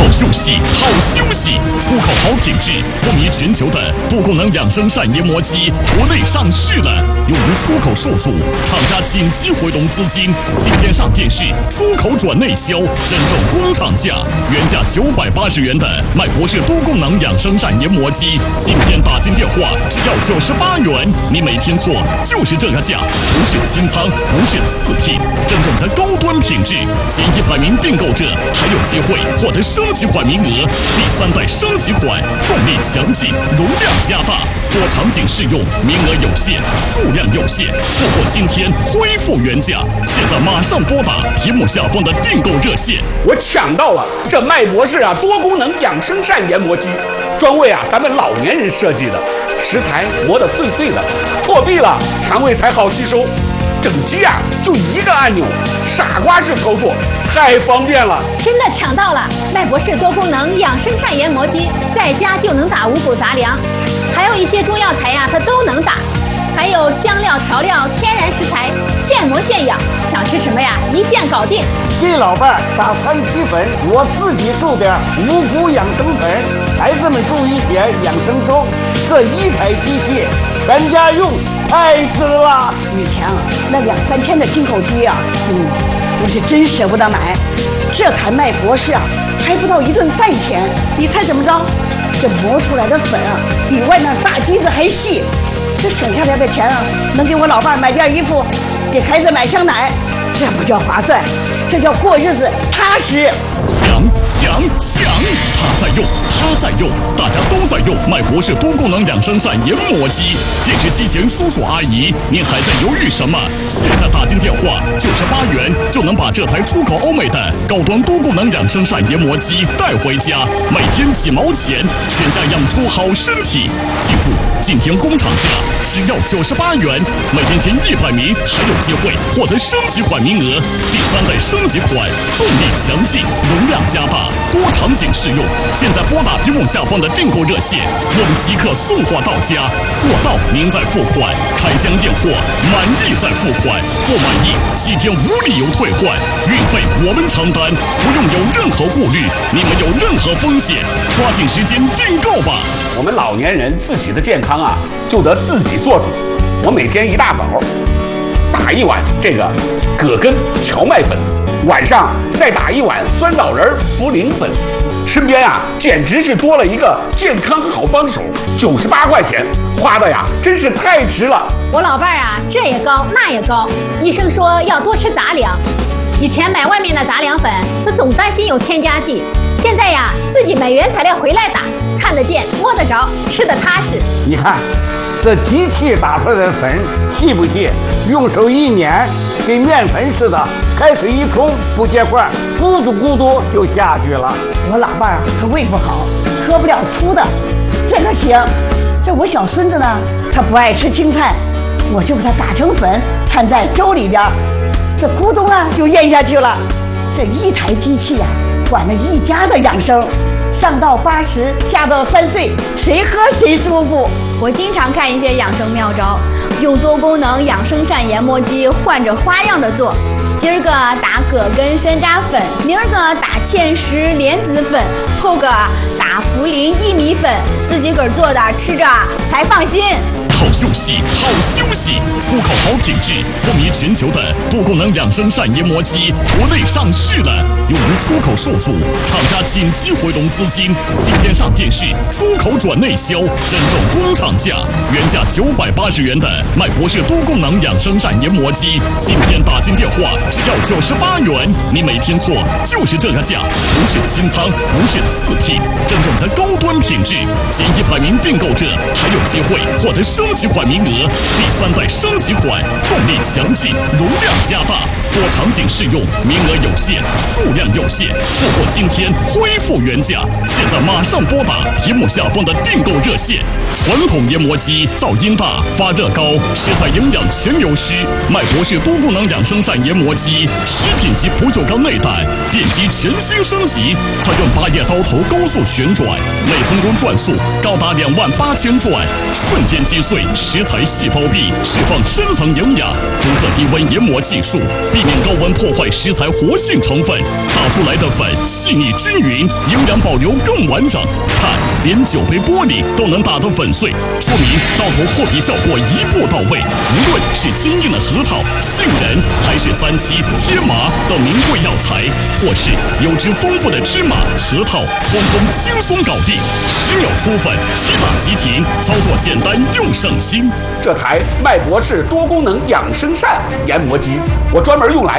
休息，好休息，出口好品质，风靡全球的多功能养生膳研磨机国内上市了，由于出口受阻，厂家紧急回笼资金，今天上电视，出口转内销，真正工厂价，原价980元的麦博士多功能养生膳研磨机，今天打进电话只要98元，你没听错，就是这个价，不选新仓，不选次品，真正的高端品质，前100名订购者还有机会获得升级款名额，第3代升级款，动力强劲，容量加大，多场景适用，名额有限，数量有限，错过今天恢复原价，现在马上拨打屏幕下方的订购热线。 我抢到了这麦博士多功能养生膳研磨机，专为咱们老年人设计的，食材磨得碎碎的，破壁了肠胃才好吸收。整机就一个按钮，傻瓜式操作，太方便了。 真的抢到了麦博士多功能养生膳研磨机，在家就能打五谷杂粮，还有一些中药材它都能打，还有香料调料天然食材，现磨现养，想吃什么一键搞定。 给老伴儿打3七粉，我自己注点五谷养生粉，孩子们注一些养生粥。这一台机器全家用，太值了。 以前那2、3千的进口机我是真舍不得买。这台麦博士还不到1顿饭钱，你猜怎么着？这磨出来的粉比外面大机子还细。这省下来的钱能给我老伴买件衣服，给孩子买箱奶，这不叫划算，这叫过日子踏实。 想，他在用，大家都在用麦博士多功能养生膳研磨机。电视机前叔叔阿姨，您还在犹豫什么？现在打进电话，98元就能把这台出口欧美的高端多功能养生膳研磨机带回家，每天几毛钱，全家养出好身体。记住，今天工厂价只要98元，每天前100名还有机会获得升级款名额，第3代升级款，动力强劲，容量加大，多场景适用。现在拨打屏幕下方的订购热线，我们即刻送货到家，货到您再付款，开箱验货，满意再付款，不满意7天无理由退换，运费我们承担，不用有任何顾虑，你没有任何风险，抓紧时间订购吧。 我们老年人自己的健康就得自己做主。我每天一大早打1碗这个葛根荞麦粉，晚上再打1碗酸枣仁茯苓粉，身边简直是多了一个健康好帮手，98块钱，花的真是太值了。 我老伴这也高那也高，医生说要多吃杂粮。以前买外面的杂粮粉，总担心有添加剂，现在自己买原材料回来打，看得见摸得着，吃得踏实。 你看这机器打出来的粉细不细？用手一捻，跟面粉似的，开水一冲不结块，咕嘟咕嘟就下去了。 我老伴他胃不好，喝不了粗的，这个行。这我小孙子呢，他不爱吃青菜，我就把它打成粉，掺在粥里边，这咕咚就咽下去了。这一台机器管了一家的养生，上到80，下到3岁，谁喝谁舒服。 我经常看一些养生妙招，用多功能养生膳研磨机换着花样的做。今儿个打葛根山楂粉，明儿个打芡实莲子粉，后个打茯苓薏米粉，自己个儿做的，吃着才放心。 好休息，出口好品质，风靡全球的多功能养生膳研磨机国内上市了，由于出口受阻，厂家紧急回笼资金，今天上电视，出口转内销，真正工厂价，原价980元的麦博士多功能养生膳研磨机，今天打进电话只要98元，你没听错，就是这个价，不选新仓，不选次品，真正的高端品质，前100名订购者还有机会获得升级款名额，第3代升级款，动力强劲，容量加大，多场景适用，名额有限，数量有限，错过今天恢复原价，现在马上拨打屏幕下方的订购热线。传统研磨机噪音大，发热高，食材营养全流失。麦博士多功能养生膳研磨机，食品级不锈钢内胆，电机全新升级，采用8叶刀头高速旋转，每分钟转速高达28000转，瞬间击碎对食材细胞壁，释放深层营养。独特低温研磨技术，避免高温破坏食材活性成分，打出来的粉细腻均匀，营养保留更完整。看，连酒杯玻璃都能打得粉碎，说明到头破皮效果一步到位。无论是坚硬的核桃、杏仁，还是3七、天麻等名贵药材，或是油脂丰富的芝麻、核桃，通通轻松搞定，10秒出粉，即打即停，操作简单又省心。 这台麦博士多功能养生扇研磨机，我专门用来